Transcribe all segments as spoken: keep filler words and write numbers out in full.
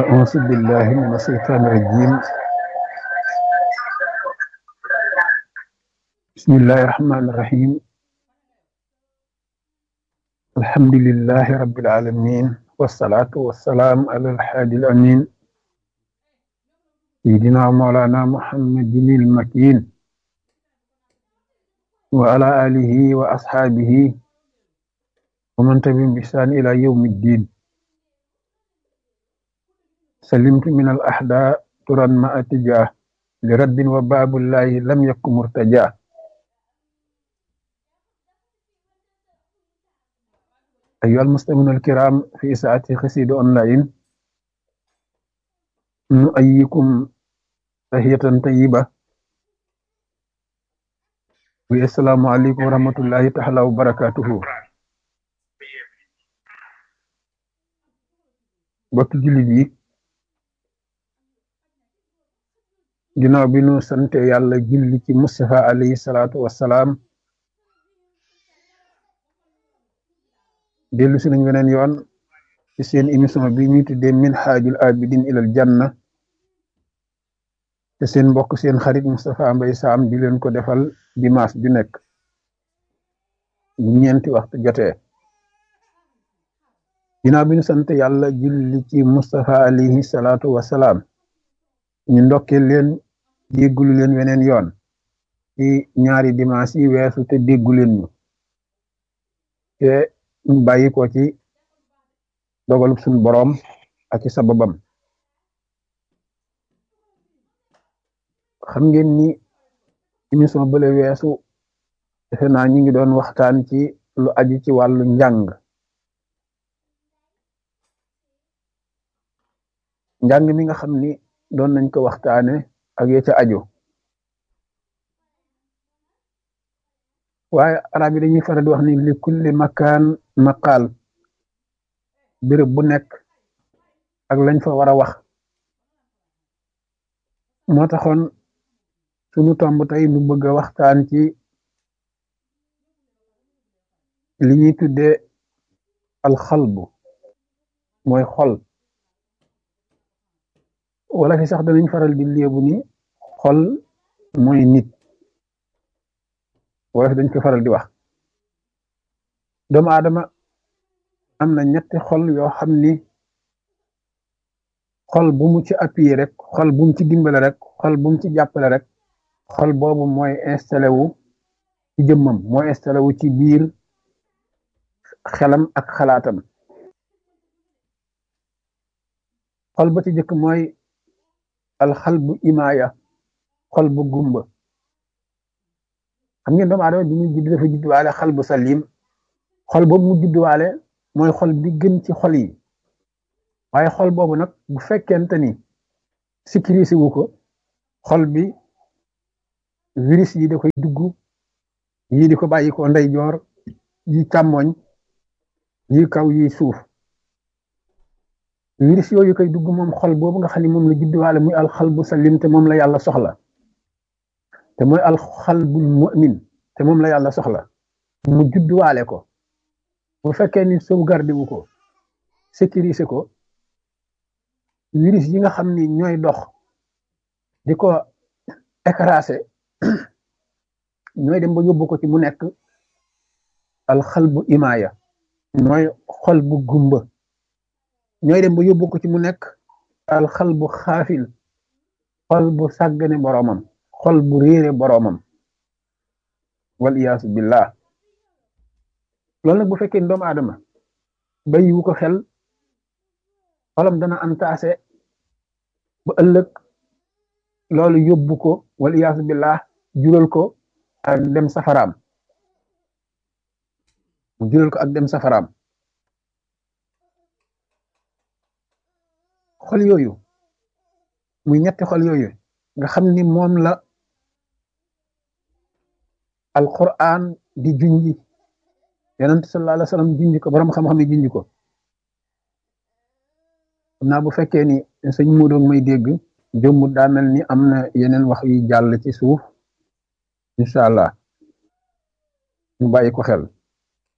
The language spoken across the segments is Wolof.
أعوذ بالله من الشيطان الرجيم. بسم الله الرحمن الرحيم. الحمد لله رب العالمين، والصلاة والسلام على الحادي الأمين سيدنا مولانا محمد المكين وعلى آله وأصحابه ومن تبعهم بإحسان إلى يوم الدين. سلمت من الأحداء ترا ما أتجاه لرد وباب الله لم يكن مرتجاه. أيها المستمعون الكرام في ساعة قصيدة أونلاين، نؤيكم تحية طيبة والسلام عليكم ورحمة الله تعالى وبركاته. bokk jullit yi, ginnaaw bi nu sante yàlla julli ci Mustafa alayhi salaatu wassalaam, dellu si nañ weneen yoon ci seen émission bi ñuy tuddee Minhajul Abidin ilal Janna, te seen mbokk seen xarit Moustapha Mbaye Sam di leen ko defal dimanche ju nekk bu ñeenti waxtu jotee. ginnaaw bi nu sante yàlla julli ci Mustafa alayhi salaatu wassalaam, ñu ndokkee leen déggulu leen weneen yoon ci ñaari dimanche yi weesu te déggu leen ñu te ñu bàyyi ko ci dogalub suñu boroom ak ci sababam. xam ngeen ni émission bële weesu defe naa ñi ngi doon waxtaan ci lu aju ci wàllu njàng njàng mi nga xam ni doon nañ ko waxtaane ak ya ca aju. waaye arab yi dañuy faral di wax ni li kulli makaan maqaal, béréb bu nekk ak lañ fa war a wax. moo taxoon sunu tomb tey nu bëgg a waxtaan ci li ñuy tuddee alxalbu, mooy xol. wala fi sax danañ faral di léebu ni xol mooy nit, wala fi dañ ko faral di wax. doomu aadama am na ñetti xol yoo xam ni xol bu mu ci appuyé rek, xol bu mu ci dimbale rek, xol bu mu ci jàppale rek, xol boobu mooy installé wu ci jëmmam, mooy installé wu ci biir xelam ak xalaatam. xol ba ci jëkk mooy alxalbu imaaya, xol bu gumba. xam ngeen doomu aadama bi muy judd dafa judduwaale xal bu salim. xol boobu mu judduwaale mooy xol bi gën ci xol yi. waaye xol boobu nag bu fekkente ni sécurisé wu ko, xol bi virus yi da koy dugg, yii di ko bàyyi ko ndeyjoor, yi càmmoñ, yi kaw, yi suuf. virus yooyu koy dugg moom xol boobu nga xam ne moom la judduwaale muy alxalbu salim, te moom la yàlla soxla, te mooy alxalbul mu'min, te moom la yàlla soxla mu judduwaale ko. bu fekkee ni sauvegarde wu ko, sécurisé ko, virus yi nga xam ni ñooy dox di ko écrasé ñooy dem ba yóbbu ko ci mu nekk alxalbu imaaya, mooy xol bu gumba. ñooy dem ba yóbbu ko ci mu nekk alxalbu xaafil, xol bu sàggane boroomam, xol bu réere boroomam, wal iyaasu billah. loolu nag bu fekkee doomu aadama bàyyiwu ko xel, xolam dana antaase ba ëllëg loolu yóbbu ko, wal iyaasu billah, jural ko ak dem safaraam, mu jural ko ak dem safaraam. xol yooyu muy ñetti xol yooyu nga xam ni moom la alquran di junji, yonent sallallahu alayhi wa sallam junji ko, borom xam-xam yi junji ko. xam naa bu fekkee ni sëñ mu doon may dégg jëmm, daa mel ni am na yeneen wax yu jàll ci suuf. incha allah ñu bàyyi ko xel.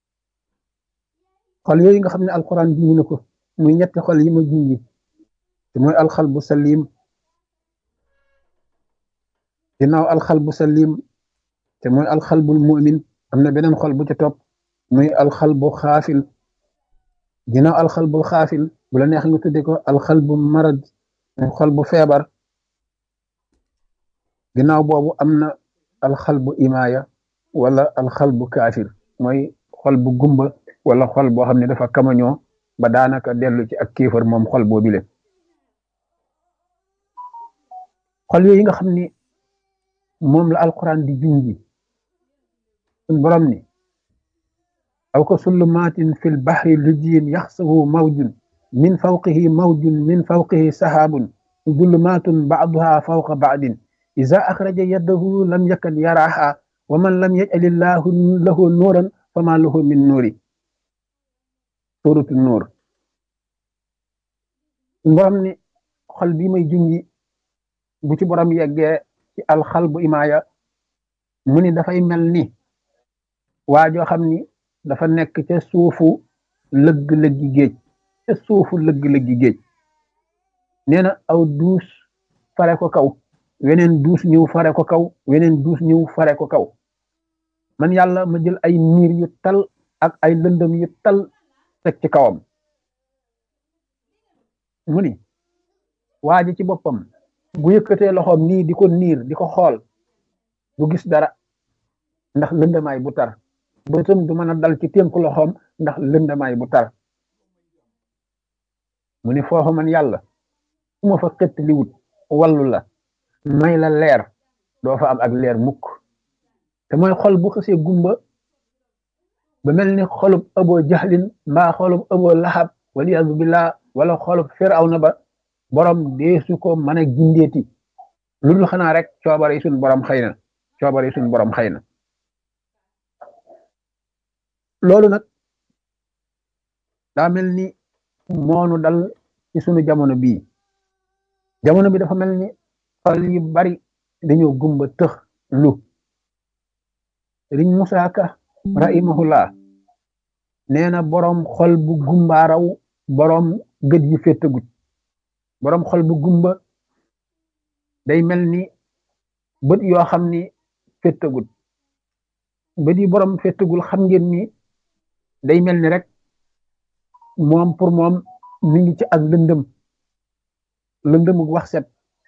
xol yooyu nga xam ne alquran junji na ko muy ñetti xol yi ma junji, te mooy alxalbu salim. ginnaaw alxalbu salim te mooy alxalbul mu'min am na beneen xol bu ca topp muy alxalbu xaafil. ginnaaw alxalbul xaafil bu la neex nga tudde ko alxalbu marad muy xol bu feebar. ginnaaw boobu am na alxalbu imaaya wala alxalbu kaafir mooy xol bu gumba wala xol boo xam ne dafa kamañoo ba daanaka dellu ci ak kéefar moom xol boo bile. xol yooyu nga xam ni moom la alquran di junji suñ borom ni aw ka sullumaatin fil bahri lujjiin yaxsahu mawjun min fawqihi mawjun min fawqihi sahaabun zulumaatun ba'duha fawqa ba'din iza axraja yadahu lam yakad yaraha wa man lam yaj'alillahu lahu nuuran fama lahu min nuuri. suuratu nuur. suñ borom ni xol bii may junji bu ci borom yeggee ci alxalbu imaaya mu ni dafay mel ni waa joo xam ni dafa nekk ca suufu lëgg-lëggi géej ca suufu lëgg-lëggi géej nee na aw duus fare ko kaw weneen duus ñëw fare ko kaw weneen duus ñëw fare ko kaw man yàlla ma jël ay niir yu tal ak ay lëndëm yu tal teg ci kawam. mu ni waa ji ci boppam bu yëkkatee loxoom nii di ko niir di ko xool du gis dara ndax lëndamaay bu tar bëtam du mën a dal ci tënk loxoom ndax lëndamaay bu tar. mu ne foofu man yàlla fu ma fa xett li wut wallu la may la leer doo fa am ak leer mukk. te mooy xol bu xasee gumba ba mel ni xolub abo jaxlin mbaa xolub abo laxab waliyaasu billah wala xolub firawna ba borom deesu ko mën a gindeeti lu dul xanaa rek coobare suñ borom xëy na coobare suñ borom xëy na. loolu nag daa mel ni moonu dal ci sunu jamono bii jamono bi dafa mel ni xol yu bari dañoo gumba tëx lu. Sëriñ Musaa Ka rahimahullah nee na borom xol bu gumbaaraw borom gët yu féttagut. borom xol bu gumba day mel ni bët yoo xam ni féttagut. bët yi borom féttagul xam ngeen ni day mel ni rek moom pour moom mi ngi ci ak lëndëm lëndëmug wax set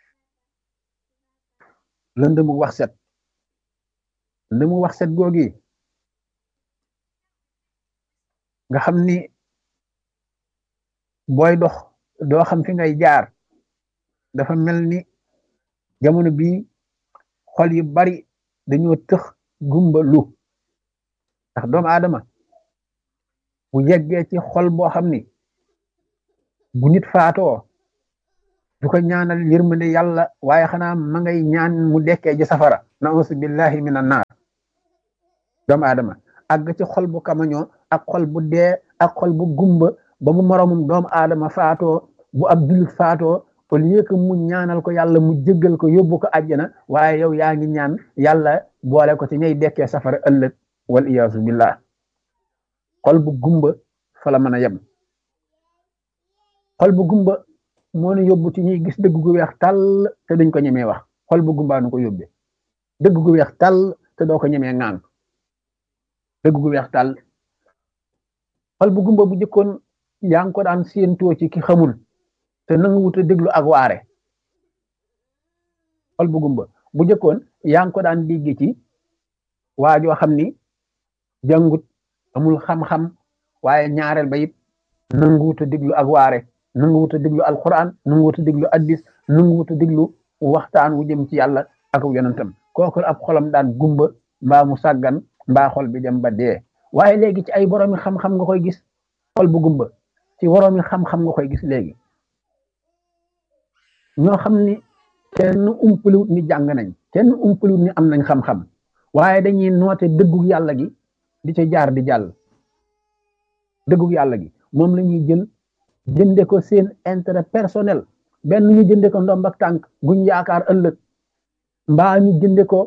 lëndëmug wax set lëndëmug wax set googi nga xam ni booy dox doo xam fi ngay jaar. dafa mel ni jamono bii xol yu bari dañoo tëx gumba lu ndax doomu aadama bu yeggee ci xol boo xam ni bu nit faatoo du ko ñaanal yërmande yàlla waaye xanaa ma ngay ñaan mu dekkee ji safara na'uuzu billahi minan naar. doomu aadama àgg ci xol bu kamañoo ak xol bu dee ak xol bu gumba ba bu moromum doomu aadama faatoo bu ab jullit faatoo au lieu que mu ñaanal ko yàlla mu jéggal ko yóbbu ko àjjana waaye yow yaa ngi ñaan yàlla boole ko ci ñay dekkee safara ëllëg wal iyaasu billah. xol bu gumba fa la mën a yem. xol bu gumba moo nu yóbbu ci ñuy gis dëgg gu weex tàll te duñ ko ñemee wax. xol bu gumbaa nu ko yóbbee dëgg gu weex tàll te doo ko ñemee ŋaan dëgg gu weex tàll. xol bu gumba bu jëkkoon yaa ngi ko daan séentoo ci ki xamul te nangu wut a déglu ak waare. xol bu gumba bu jëkkoon yaa ngi ko daan dégg ci waajoo xam ni jàngut amul xam-xam waaye ñaareel ba it nangu wut a déglu ak waare nangu wut a déglu alquran nangu wut a déglu addis nangu wut a déglu waxtaan wu jëm ci yàlla ak yonentam. kooku ab xolam daan gumba mbaa mu sàggan mbaa xol bi dem ba dee. waaye léegi ci ay boroomi xam-xam nga koy gis xol bu gumba ci boroomi xam-xam nga koy gis léegi ñoo xam ni kenn umpaliwut ni jàng nañ kenn umpaliwut ni am nañ xam-xam waaye dañuy noote dëggug yàlla gi di ca jaar di jàll. dëggug yàlla gi moom la ñuy jël jënde ko seen intérêt personnel benn ñu jënde ko ndomb ak tànk guñ yaakaar ëllëg mbaa ñu jënde ko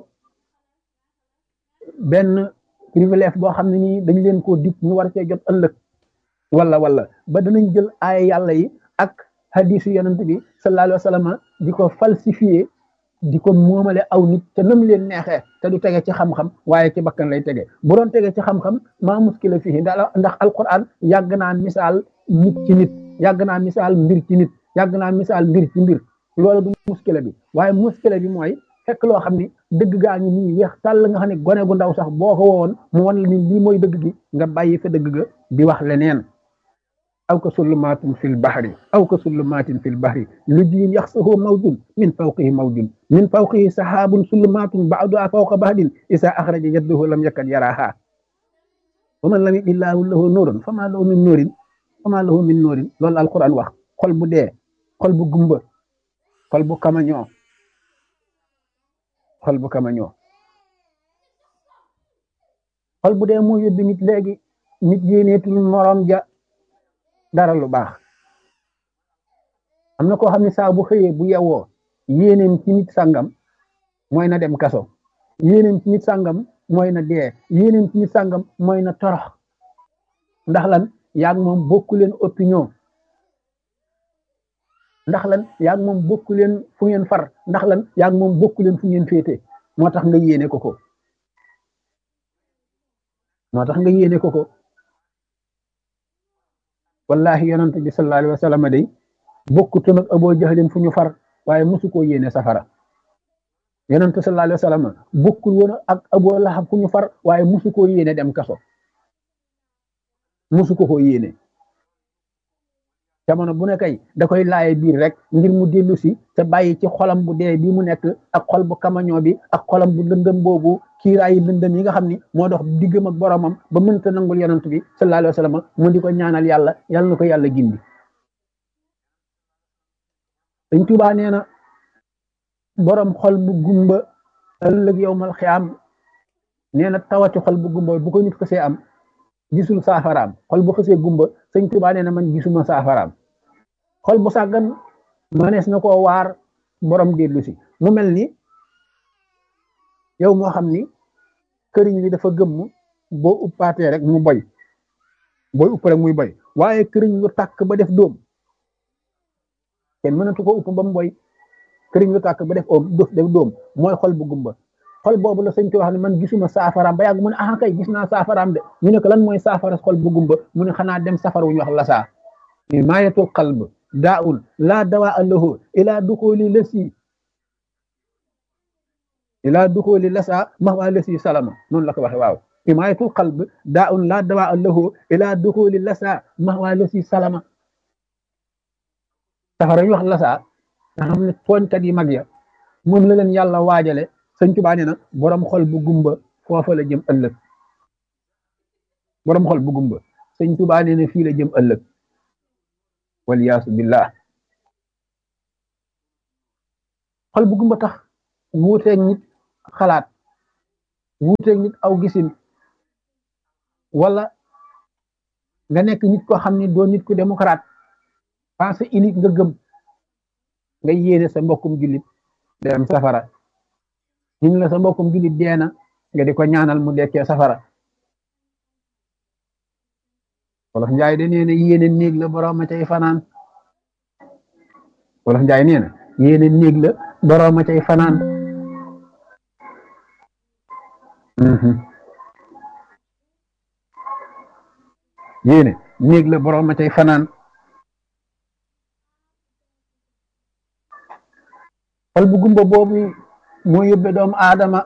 benn privilège boo xam ne nii dañ leen koo dig ñu war cee jot ëllëg wala wala ba danañ jël ay yàlla yi ak hadisu yonent bi sallallahu alayhi wa sallam di ko falsifié di ko moomale aw nit te nam leen neexee te du tege ci xam-xam waaye ci bakkan lay tege bu doon tege ci xam-xam maa muskila fii ndax alquran yàgg naa misaal nit ci nit yàgg naa misaal mbir ci nit yàgg naa misaal mbir ci mbir loolu du muskila bi waaye muskila bi mooy fekk loo xam ni dëgg gaa ngi nii weex tàll nga xam ne gone gu ndaw sax boo ko wowoon mu wan la ni lii mooy dëgg gi nga bàyyi fa dëgg ga di wax leneen aw ka sullumatin fil bahri aw ka sullumatin fil bahri lujjin yaxsahu mawjun min fawqihi mawjun min fawqihi sahabun sullumatun ba'duha fawqa ba'din isa axraja yaddahu lam yakad yaraha wa man lam illahu lahu nurun fama lahu min nurin fama lahu min nurin loolu alquran wax xol bu dee xol bu gumba xol bu kamañoo xol bu kamañoo xol bu dee moo yóbbi nit léegi nit yéeneetul morom ja dara lu baax am na koo xam ne saa bu xëyee bu yewwoo yéeneem ci nit sàngam mooy na dem kaso yéeneem ci nit sàngam mooy na dee yéeneem ci nit sàngam mooy na torox ndax lan yaag moom bokku leen opinion ndax lan yaag moom bokku leen fu ngeen far ndax lan yaag moom bokku leen fu ngeen féete moo tax nga yéene ko ko moo tax nga yéene ko ko wallahi yonent bi sallallahu alayhi wa sallam day bokkutu nag Abu Jahlin fu ñu far waaye mosu koo yéene safara yonent sallallahu alayhi wa sallam bokkul woon ak Abu Lahab fu ñu far waaye mosu koo yéene dem kaso mosu ko koo yéene jamono bu ne kay da koy laaye biir rek ngir mu dellu si te bàyyi ci xolam bu dee bi mu nekk ak xol bu kamañoo bi ak xolam bu lëndëm boobu kiiraayi lëndëm yi nga xam ni moo dox diggam ak boromam ba mënta nangul yonent bi sallallahu alayhi wa sallam mu di ko ñaanal yàlla yàlla na ko yàlla gindi Sëñ Tuubaa nee na borom xol bu gumba ëllëg yowmal xiyaam nee na tawati xol bu gumba bu ko nit xësee am gisul saafaraam xol bu xësee gumba Sëñ Tuubaa nee na man gisuma saafaraam xol bu sàggan manees na koo waar borom dellu si mu mel ni yow moo xam ni këriñ li dafa gëmm boo uppaatee rek mu boy booy upp rek muy boy waaye këriñ lu tàkk ba def dóom kenn mënatu ko upp ba mu boy këriñ lu tàkk ba def oom def dóom mooy xol bu gumba xol boobu la sëñ Tuubaa wax ne man gisuma saafaraam ba yàgg mu ne ah kay gis naa saafaraam de ñu ne ko lan mooy saafara xol bu gumba mu ne xanaa dem safara wu ñu wax lasaa maayatul qalb daa'un laa dawaa lahu ilaa duxuli lasi ilaa duxuli lasa mahwa lasi salama noonu la ko waxe waaw maayatul qalb daa'un laa dawaa lahu ilaa duxuli lasa mahwa lasi salama safara ñu wax lasaa nga xam ne tooñkat yi mag ya moom la leen yàlla waajale sëñ Tuubaa nee na borom xol bu gumba foofa la jëm ëllëg borom xol bu gumba sëñ Tuubaa nee na fii la jëm ëllëg waliyaasu billah xol bu gumba tax wuuteeg nit xalaat wuuteeg nit aw gisin wala nga nekk nit koo xam ne doo nit ku démocrate pensée unique nga gëm nga yéene sa mbokkum jullit dem safara ñu la sa mbokkum jullit deena nga di ko ñaanal mu dekkee safara wolof njaay de nee na yéene néeg la boroom a cay fanaan wolof njaay nee na yéene néeg la boroom a cay fanaan yéene néeg la boroom a cay fanaan xol bu gumba boobu moo yóbbe doomu aadama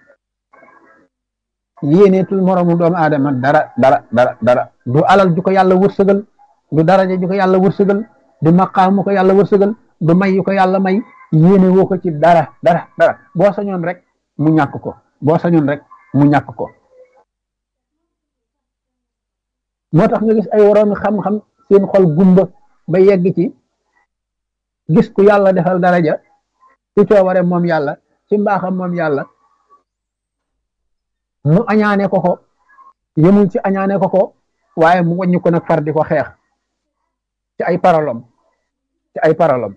yéeneetul moromu doomu aadama dara dara dara dara du alal ju ko yàlla wërsëgal du daraja ju ko yàlla wërsëgal du maqaamu ko yàlla wërsëgal du may yu ko yàlla may yéene woo ko ci dara dara dara boo sañoon rek mu ñàkk ko boo sañoon rek mu ñàkk ko moo tax nga gis ay woroomi xam-xam seen xol gumba ba yegg ci gis ku yàlla defal daraja ci coobare moom yàlla ci mbaaxam moom yàlla mu añaane ko ko yemul ci añaane ko ko waaye mu wàññi ko nag far di ko xeex ci ay parolom ci ay parolom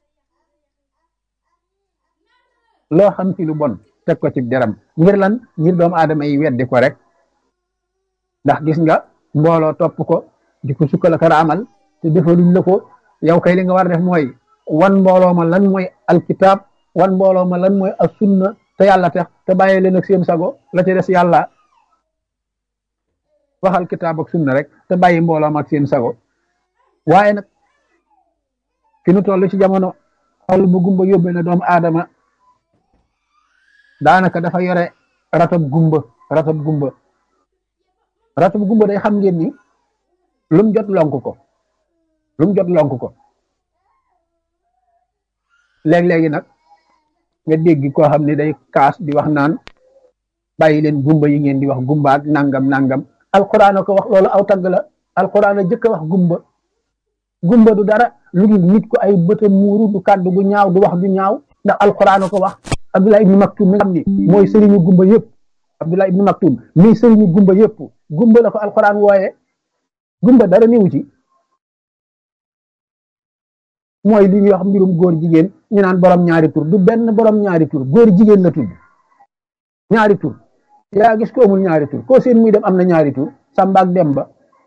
loo xam ci lu bon teg ko ci deram ngir lan ngir doomu aadama yi weddi ko rek ndax gis nga mbooloo topp ko di ko sukkal ak raamal te defaluñ la ko yow kay li nga war a def mooy wan mbooloo ma lan mooy alkitab wan mbooloo ma lan mooy as sunna te yàlla tax te bàyyi leen ak seen sago la ci des yàlla waxal kitaab ak sunna rek te bàyyi mbooloo ma ak seen sago waaye nag fi nu toll ci jamono xol bu gumba yóbbe na doomu aadama daanaka dafa yore ratab gumba ratab gumba ratab gumba day xam ngeen ni lum jot lonk ko lum jot lonk ko léeg-léegi nag nga dégg koo xam ne day kaas di wax naan bàyyi leen gumba yi ngeen di wax gumba ak nangam nangam alquran a ko wax loolu aw tagg la alquran a jëkk a wax gumba gumba du dara lu dul nit ko ay bëtam muuru du kàddu gu ñaaw du wax du ñaaw ndax alquran a ko wax Abdullah ibn Maktum mi nga xam ni mooy sëriñu gumba yëpp Abdullah ibn Maktum mi sëriñu gumba yëpp gumba la ko alquran wooye gumba dara niwu ci mooy li ñuy wax mbirum góor jigéen ñu naan borom ñaari tur du benn borom ñaari tur góor jigéen la tudd ñaari tur yaa gis ko amul ñaari tur koo seen muy dem am na ñaari tur Samba ak Demba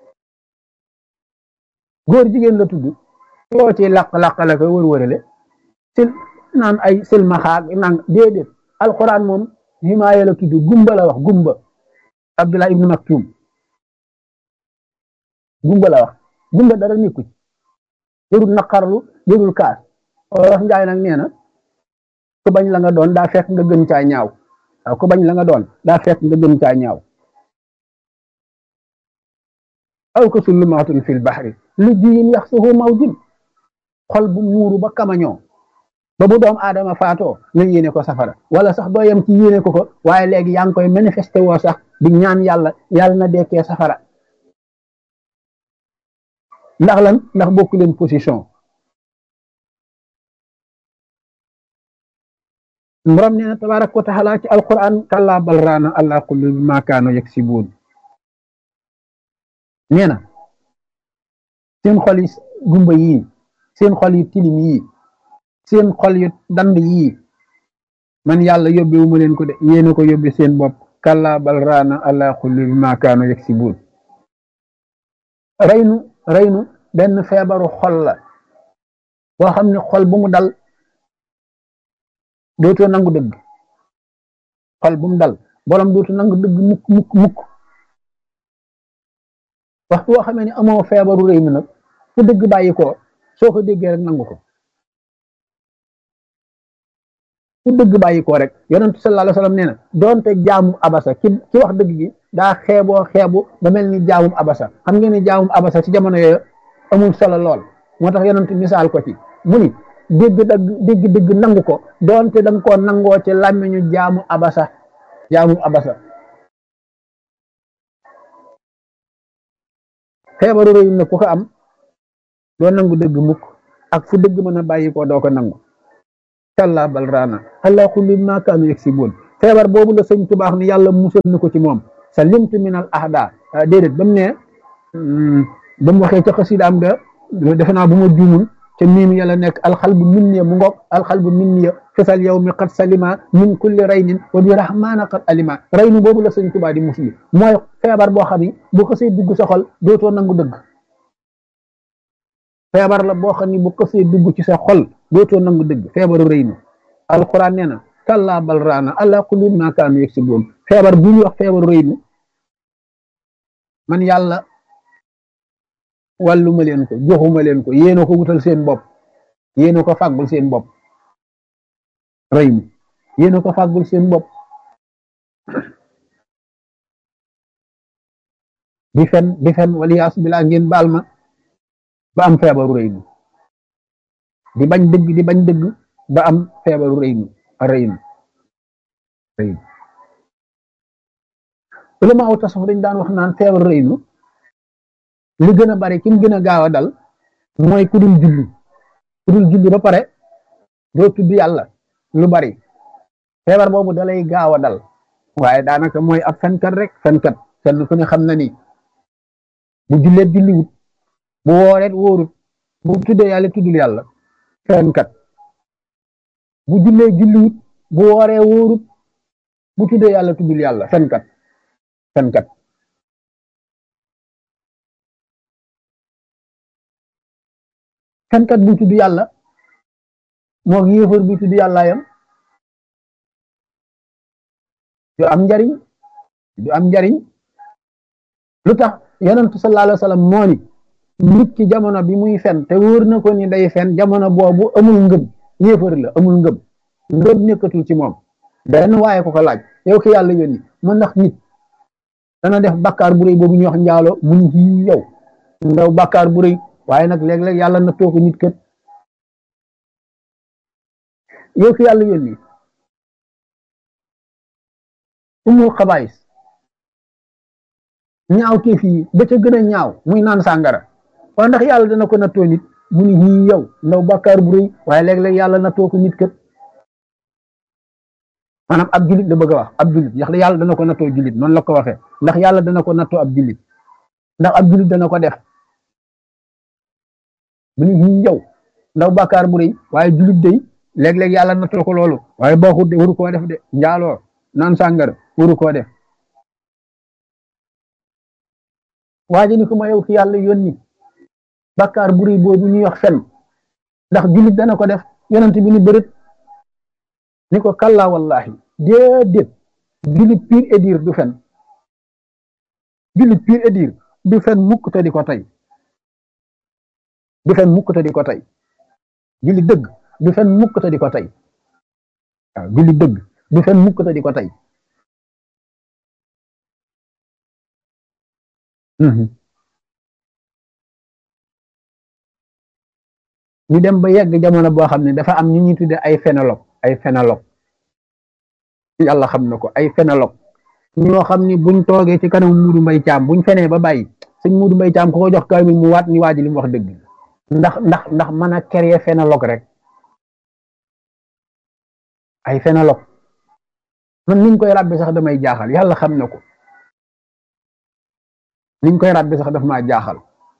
góor jigéen la tudd yoo ci laq-laq la ko wër-wërale sil naan ay silmaxaag naan déedéet alquran moom himaaya la tudd gumba la wax gumba Abdullah ibn Maktum gumba la wax gumba dara nekku ci jërul naqarlu jërul kaas wax njaay nag nee na ku bañ la nga doon daa fekk nga gën caa ñaaw waaw ku bañ la nga doon daa fekk nga gën caa ñaaw aw ko sullumaatun fil baxri lu jiyin yaxsuhu mawjun xol bu muuru ba kamañoo ba bu doom aadama faatoo nga yéene ko safara wala sax doo yem ci yéene ko ko waaye léegi yaa ngi koy manifesté woo sax di ñaan yàlla yàlla na dekkee safara ndax lan ndax bokku leen position borom nee na tabaaraka wa taala ci alquran kallaa bal raana ala qulubi ma kaanu yaksibuun nee na seen xol yi gumba yii seen xol yi tilim yii seen xol yu dand yii man yàlla yóbbewu ma leen ko de yéena ko yóbbe seen bopp kallaa bal raana ala qulubi ma kaanu yaksibuun reynu reynu benn feebaru xol la boo xam ne xol bu mu dal dootoo nangu dëgg xol bu mu dal borom dootu nangu dëgg mukk mukk mukk waxtu woo xamee ne amoo feebaru rëy mi nag fu dëgg bàyyi ko soo ko déggee rek nangu ko fu dëgg bàyyi ko rek yonentu sallallahu alayhi wa sallam nee na doonte jaamu abasa ki ki wax dëgg gi daa xeeboo xeebu ba mel ni jaamum abasa xam ngeen ni jaamum abasa ci jamono yooyu amul solo lool moo tax yonentu misaal ko ci mu ni dégg dëgg dégg dëgg nangu ko doonte da nga koo nangoo ci làmmiñu jaamu abasa jaamu abasa feebaru rëy na ku ko am doo nangu dëgg mukk ak fu dëgg mën a bàyyi ko doo ko nangu kallaa bal raana ala kulli ma kaanu yaksibuun feebar boobu la sëñ Tuubaa ni yàlla musal na ko ci moom salimtu min al ahda déedéet ba mu ne ba mu waxee ca xasidaam ga defe naa bu ma juumul te miim yàlla nekk alxalbu minniya mu ngoog alxalbu minniya fisal yow mi qad salima min kulli raynin wa bi rahmaana qad alima raynu boobu la sëñ Tuubaa di musli mooy feebar boo xam ni bu ko see dugg sa xol dootoo nangu dëgg feebar la boo xam ni bu ko see dugg ci sa xol dootoo nangu dëgg feebaru raynu alquran nee na kallaa bal raana ala kulli ma kaanu yaksibuun feebar bu ñuy wax feebaru raynu man yàlla wàllu ma leen ko joxuma leen ko yéena ko wutal seen bopp yéena ko fàggul seen bopp rëy mi yéena ko fàggul seen bopp di fen di fen waliyaas bilaa ngeen baal ma ba am feebaru rëy mi di bañ dëgg di bañ dëgg ba am feebaru rëy mi rëy mi rëy mi ulama aw tasawuf dañ daan wax naan feebaru rëy mi li gën a bari ki mu gën a gaaw a dal mooy ku dul julli ku dul julli ba pare doo tudd yàlla lu bari feebar boobu dalay gaaw a dal waaye daanaka mooy ab fenkat rek fenkat kenn ku ne xam na ni bu julleet julliwut bu wooreet wóorut bu tuddee yàlla tuddul yàlla fenkat bu jullee julliwut bu wooree wóorut bu tuddee yàlla tuddul yàlla fenkat fenkat fenkat bu tudd yàlla moo yéefar bu tudd yàlla yam du am njariñ du am njariñ lu tax yonentu sallallahu alayhi wa sallam moo ni nit ki jamono bi muy fen te wóor na ko ni day fen jamono boobu amul ngëm yéefar la amul ngëm ngëm nekkatul ci moom benn waaye ko ko laaj yow ki yàlla yónni mën ndax nit dana def bàkkaar bu rëy boobu ñuy wax njaalo mu ni ci yow ndaw bàkkaar bu rëy waaye nag léeg-léeg yàlla na too ko nit kët yow ki yàlla yónni umul xabaayis ñaaw te fii ba ca gën a ñaaw muy naan sàngara waaye ndax yàlla dana ko nattoo nit mu ni ñii yow ndaw bàkkaar bu rëy waaye léeg-léeg yàlla nattoo ko nit kët maanaam ab julit la bëgg a wax ab julit ndax yàlla dana ko nattoo julit noonu la ko waxee ndax yàlla dana ko nattoo ab julit ndax ab julit dana ko def mu ni ñii yow ndaw bàkkaar bu rëy waaye julit day léeg-léeg yàlla nattoo ko loolu waaye baaxut de waru koo def de njaaloo naan sàngara waru koo def waaye ni ko ma yow ki yàlla yónni bàkkaar bu rëy boobu ñuy wax fen ndax julit dana ko def yonent bi ni bërit ni ko kalla wallahi déedéet julit pire et dire du fen julit pire et dire du fen mukk te di ko tey du fen mukk te di ko tey julit dëgg du fen mukk te di ko tey waaw julit dëgg du fen mukk te di ko tey ñu dem ba yegg jamono boo xam ne dafa am ñu ñuy tudde ay phénologue ay phénologue yàlla xam na ko ay phénologue ñoo xam ni buñ toogee ci kanam Muudu Mbay Caam buñ fenee ba bàyyi sëñ Muudu Mbay Caam ku ko jox kaamil mu waat ni waa ji li mu wax dëgg ndax ndax ndax mën a créer phénologue rek ay phénologue man niñ koy ràbbe sax damay jaaxal yàlla xam na ko niñ koy ràbbe sax daf maa jaaxal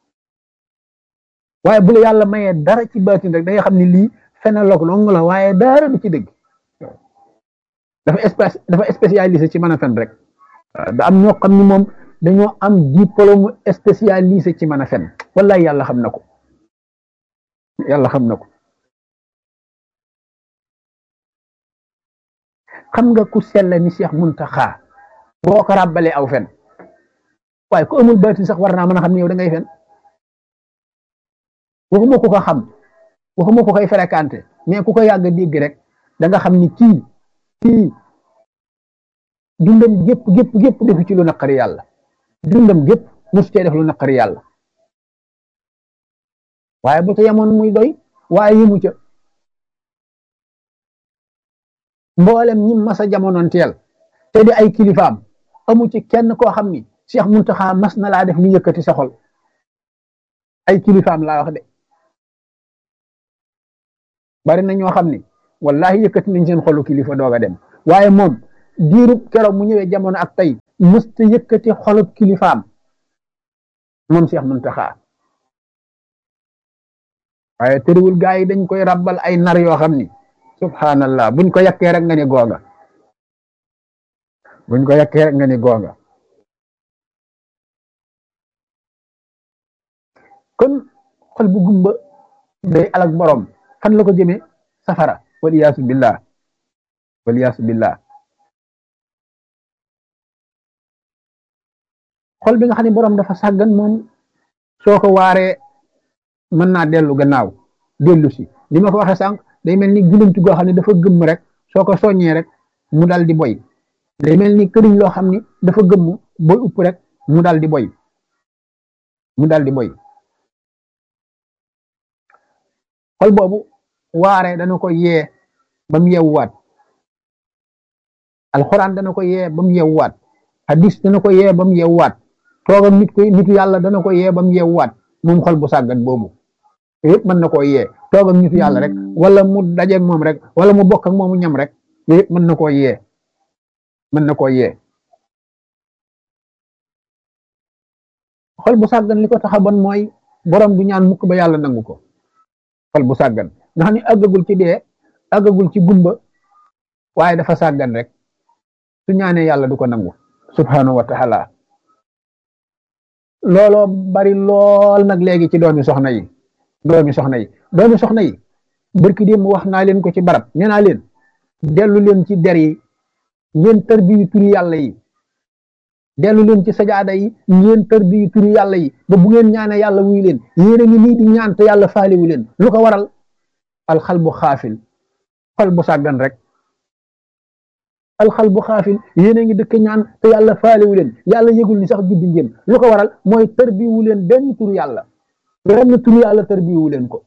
waaye bu la yàlla mayee dara ci baatin rek da nga xam ni lii phénologue dong la waaye dara du ci dëgg dafa espèce dafa spécialisé ci mën a fen rek da am ñoo xam ni moom dañoo am diplôme spécialisé ci mën a fen wallahi yàlla xam na ko yàlla xam na ko xam nga ku sell ni Cheikh Muntaxa boo ko ràbbalee aw fen waaye ku amul baatin sax war naa mën a xam ne yow da ngay fen waxuma ku ko xam waxuma ku koy fréquenté mais ku ko yàgg dégg rek da nga xam ni kii kii dundam gépp gépp gépp defu ci lu naqari yàlla dundam gépp mosu cee def lu naqari yàlla waaye bu ca yemoon muy doy waaye yëmu ca mboolem ñi masa jamonoon teel te di ay kilifaam amu ci kenn koo xam ni Cheikh Muntaxa mas na laa def lu yëkkati sa xol ay kilifaam laa wax de bari na ñoo xam ni wallahi yëkkati nañ seen xolu kilifa doog a dem waaye moom diirub keroog mu ñëwee jamono ak tey mësta yëkkati xolub kilifaam moom Cheikh Muntaxa waaye tëriwul gaa yi dañ koy rabbal ay nar yoo xam ni subhanallah buñ ko yàkkee rek nga ni googa buñ ko yàkkee rek nga ni googa kon xol bu gumba day alak borom fan la ko jëmee safara wal iyaasu billah wal iyaasu billah xol bi nga xam ne borom dafa sàggan moom soo ko waaree mën naa dellu gannaaw dellu si li ma ko waxee sànq day mel ni gulantu goo xam ne dafa gëmm rek soo ko soññee rek mu dal di boy day mel ni këriñ loo xam ni dafa gëmm boy upp rek mu dal di boy mu dal di boy xol boobu waaree dana ko yee ba mu yeewuwaat alxuraan dana ko yee ba mu yeewuwaat hadis dana ko yee ba mu yeewuwaat toogam nit koy nitu yàlla dana ko yee ba mu yeewuwaat moom xol bu sàggat boobu yëpp mën na koo yee toogam nitu yàlla rek wala mu dajeeg moom rek wala mu bokk ak moomu ñam rek yëpp mën na koo yee mën na koo yee xol bu sàggan li ko tax a bon mooy borom du ñaan mukk ba yàlla nangu ko xol bu sàggan nga xam ne àggagul ci dee àggagul ci gumba waaye dafa sàggan rek su ñaanee yàlla du ko nangu subhanahu wa taala looloo bari lool nag léegi ci doomi soxna yi doomi soxna yi doomi soxna yi barki démb wax naa leen ko ci barab nee naa leen dellu leen ci der yi ngeen tarbiyu turi yàlla yi dellu leen ci sajaada yi ngeen tarbiyu turi yàlla yi ba bu ngeen ñaane yàlla wuy leen yéen a ngi nii di ñaan te yàlla faaliwu leen lu ko waral alxal bu xaafil xol bu sàggan rek alxal bu xaafil yéen a ngi dëkk ñaan te yàlla faaliwu leen yàlla yëgul ni sax juddi ngeen lu ko waral mooy tarbiyu leen benn turu yàlla benn turu yàlla tarbiyu leen ko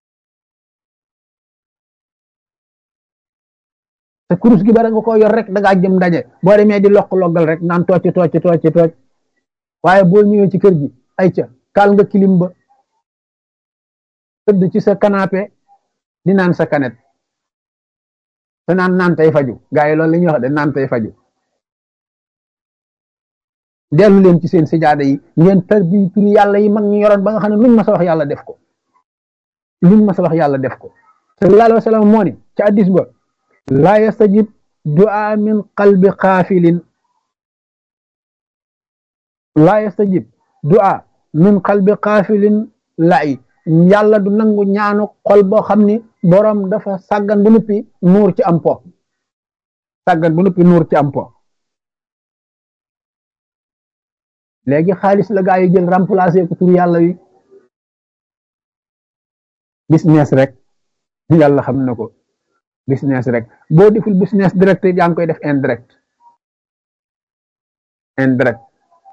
te kurus gi bara nga ko yor rek da ngaa jëm ndaje boo demee di lokk loggal rek naan tooc tooc tooc tooc waaye boo ñëwee ci kër gi ay ca kaal nga kilim ba tëdd ci sa canapé di naan sa kanet te naan naan tey faju gaa yi loolu la ñuy wax de naan tey faju dellu leen ci seen sijaada yi ngeen tarbi turi yàlla yi mag ñu yoroon ba nga xam ne luñ ma sa wax yàlla def ko luñ ma sa wax yàlla def ko sallallahu alayhi wa sallam moo ni ci hadiis ba laa yastajib du'a min qalbi xaafilin laa yastajib du'a min qalbi xaafilin lay yàlla du nangu ñaanu xol boo xam ni borom dafa sàggan bu nuppi nuur ci am po sàggan bu nuppi nuur ci am po léegi xaalis la gaa yi jël remplacer ko tur yàlla wi business rek yàlla xam na ko business rek boo deful business direct yaa ngi koy def indirect indirect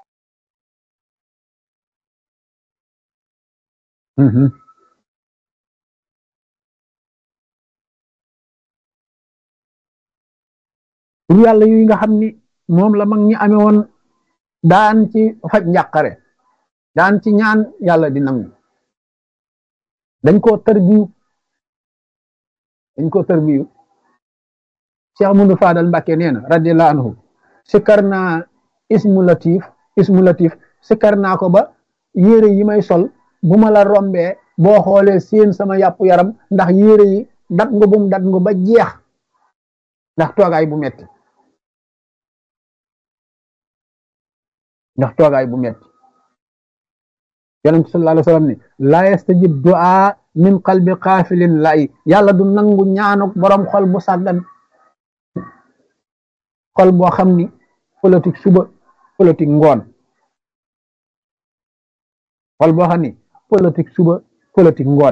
tur yàlla yu nga xam ni moom la mag ñi amee woon daan ci faj njàqare daan ci ñaan yàlla di nangu dañ koo tarbiyu dañ koo tarbiyu Cheikh Amadou Fadal Mbàkke nee na radiyallahu anhu sikkar naa ismu latif ismu latif sikkar naa ko ba yére yi may sol bu ma la rombee boo xoolee seen sama yàpp yaram ndax yére yi dat nga bum dat nga ba jeex ndax toogaay bu metti ndax toogaay bu metti yonent sallallahu alayhi wa sallam ni laa yastajib du'a min qalbi xaafilin lay yàlla du nangu ñaanuk borom xol bu sàggan xol boo xam ni politique suba politique ngoon xol boo xam ni politique suba politique ngoon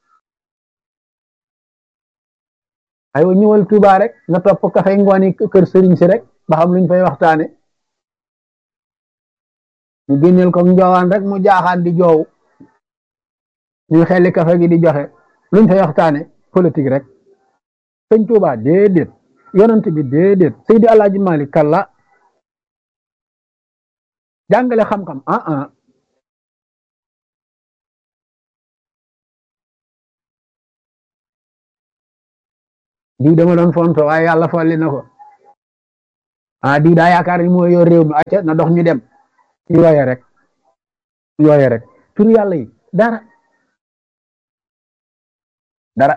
aywa ñëwal Tuuba rek nga topp kafay ngoon yi kër sëriñ si rek ba xam luñ fay waxtaane ñu génneel ko njoowaan rek mu jaaxaan di joow ñu xelli kafe gi di joxe luñ fay waxtaane politique rek sëñ Tuuba déedéet yonent bi déedéet Seydi Alaaji Malik kalla jàngale xam-xam ah ah diw dama doon fonto waaye yàlla folli na ko ah diw daa yaakaar ni moo yor réew mi acca na dox ñu dem yooye rek yooye rek tur yàlla yi dara dara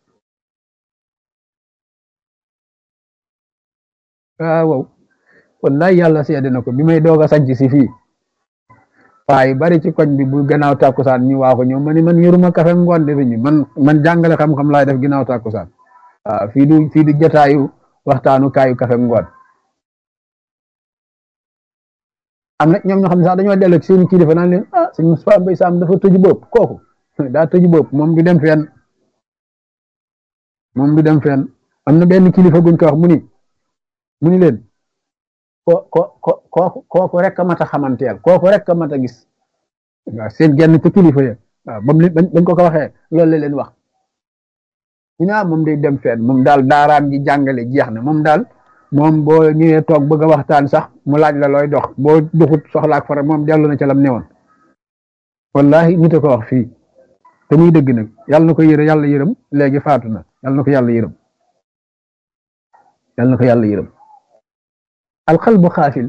ah wow wallahi yàlla seede na ko bi may doog a sanc si fii waaye bari ci koñ bi bu gannaaw tàkkusaan ñu waa ko ñëw ma ni man yoruma kafe ngoon defe ñu man man jàngale xam-xam laay def ginnaaw tàkkusaan waaw fii du fii du jotaayu waxtaanu kaayu kafe ngoon am na ñoom ñoo xam ne sax dañoo dellu ci seen kilifa naan leen ah sëñ Moustapha Mbaye Sam dafa tëju bopp kooku daa tëju bopp moom du dem fenn moom du dem fenn am na benn kilifa guñ ko wax mu ni mu ni leen ko ko ko kooku kooku rek a mat a xamanteel kooku rek a mat a gis waaw seen genn ci kilifa ya waaw ba bañ ko ko waxee loolu la leen wax ñu ne moom day dem fenn moom daal daaraam ji jàngale jeex na moom daal moom boo ñëwee toog bëgg a waxtaan sax mu laaj la looy dox boo doxut soxlaak fara moom dellu na ca lam newoon wallahi nit a ko wax fii te muy dëgg nag yàlla na ko yërë yàlla yërëm léegi faatu na yàlla na ko yàlla yërëm yàlla na ko yàlla yërëm alxalbu xaafil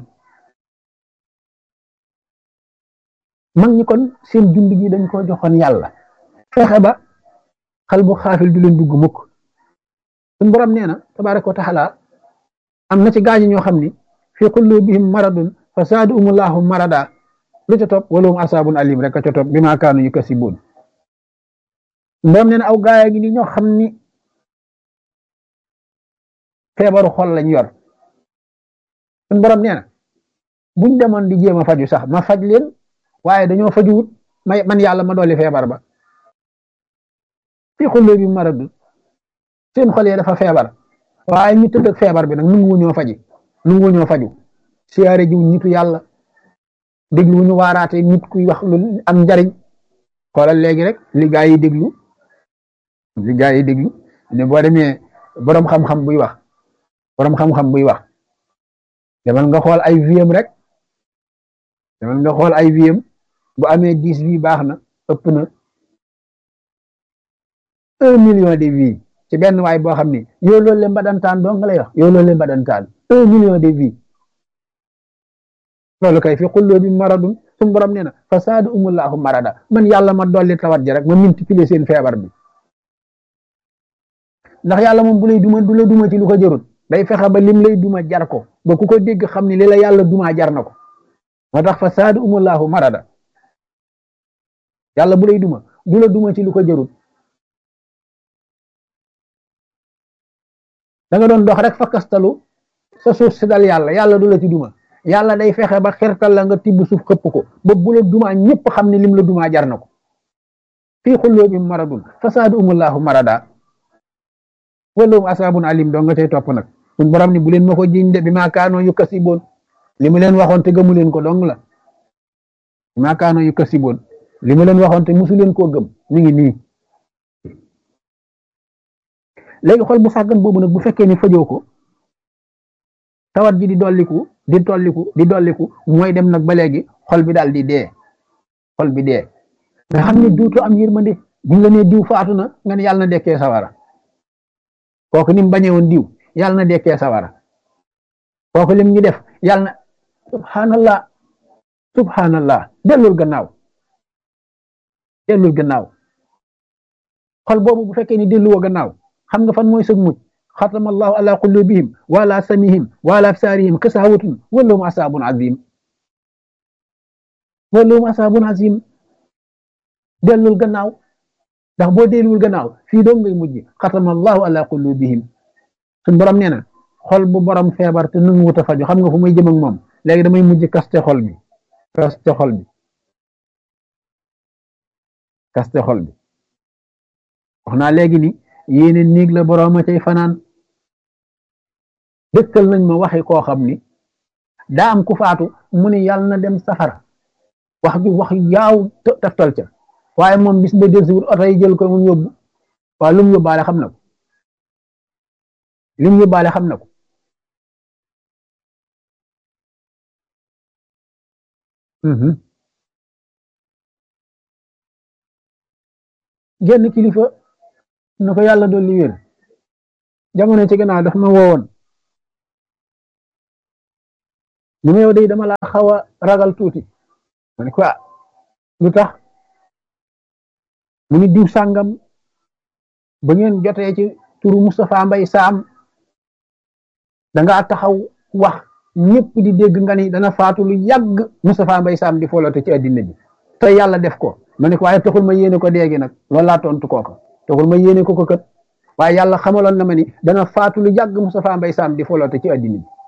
mag ñi kon seen dund gi dañ ko joxoon yàlla fexe ba xalbu xaafil du leen dugg mukk suñu borom nee na tabaaraka wa taala am na ci gaañi ñoo xam ni fi qulubihim maradun fa zaadahumullahu marada lu ca topp walahum asaabun alim rek a ca topp bimaa kaanu yukasibuun borom nee na aw gaaya gi ni ñoo xam ni feebaru xol lañ yor suñ borom nee na buñ demoon di jéem a faju sax ma faj leen waaye dañoo fajuwut may man yàlla ma dolli feebar ba fii xullee bi maradu seen xol yi dafa feebar waaye ñu tëdd ak feebar bi nag nungu ñoo faji nungu ñoo faju siyaare jiw nitu yàlla déglu ñu waaraate nit kuy wax lu am njariñ xoolal léegi rek li gaa yi déglu li gaa yi déglu ne boo demee borom xam-xam buy wax borom xam-xam buy wax demal nga xool ay viem rek demal nga xool ay viem bu amee dix vie baax na ëpp na un million de vie ci benn waay boo xam ni yow loolu leen badantaan doo nga lay wax yow loolu leen badantaan un million de vie loolu kay fi xulloo bi maradun suñu borom nee na fasaadu umullahu marada man yàlla ma dolli tawat ji rek ma multiplier seen feebar bi ndax yàlla moom bu lay duma du la duma ci lu ko jërut day fexe ba lim lay duma jar ko ba ku ko dégg xam ni li la yàlla duma jar na ko moo tax fasaadu umullahu marada yàlla bu lay duma du la duma ci lu ko jërut da nga doon dox rek fakkastalu sa suuf si dal yàlla yàlla du la ci duma yàlla day fexe ba xirtal la nga tibb suuf xëpp ko ba bu la duma ñëpp xam ne lim la duma jar na ko fii xulloo bi maradun fasaadu umullahu marada wala asaabun alim doo nga tey topp nag suñ borom ni bu leen ma ko jiñ de bi maa kaanoo yu kasiboon li mu leen waxoon te gëmu leen ko dong la bi maa kaanoo yu kasiboon li mu leen waxoon te musu leen koo gëm mi ngi nii léegi xol bu sàggan boobu nag bu fekkee ni fajoo ko tawat ji di dolliku di tolliku di dolliku mooy dem nag ba léegi xol bi daal di dee xol bi dee nga xam ne duutu am yërmande buñ la nee diw faatu na nga ne yàlla na dekkee sawara kooku ni mu bañee woon diw yàlla na dekkee sawara kooku lim ñu def yàlla na subhanallah subhanallah dellul gannaaw dellul gannaaw xol boobu bu fekkee ni delluwoo gannaaw xam nga fan mooy sëg mucc xatama allahu ala qulubihim wa ala samihim wa ala absarihim kasawatun walahum asabun azim walahum asabun azim dellul gannaaw ndax boo delluwul gannaaw fii doom ngay mujj xatama allahu ala qulubihim suñ borom nee na xol bu borom feebar te nangu wut a faju xam nga fu muy jëm ak moom léegi damay mujj kaste xol bi kaste xol bi kaste xol bi wax naa léegi ni yéene néeg la borom a cay fanaan dëkkal nañ ma waxi koo xam ni daa am ku faatu mu ne yàlla na dem safara wax ju wax yaaw taftal ca waaye moom bis ba delsiwut oto yi jël ko mu yóbbu waaw lu mu yóbbaale xam na ko lu mu yóbbaale xam na ko genn kilifa na ko yàlla dolli wér jamono ci gannaaw daf ma woowoon mu ne yow day dama laa xaw a ragal tuuti ma ne ko ah lu tax mu ni diw sàngam ba ngeen jotee ci turu Moustapha Mbay Saam danga taxaw wax ñëpp di dégg nga ni dana faatu lu yàgg Moustapha Mbay Saam di foloote ci àddina bi te yàlla def ko ma ne ko waaye taxul ma yéene ko déegi nag loolu laa tontu kooka taxul ma yéene ko ko kët waaye yàlla xamaloon na ma ni dana faatu lu yàgg Moustapha Mbay Saam di foloote ci àddina bi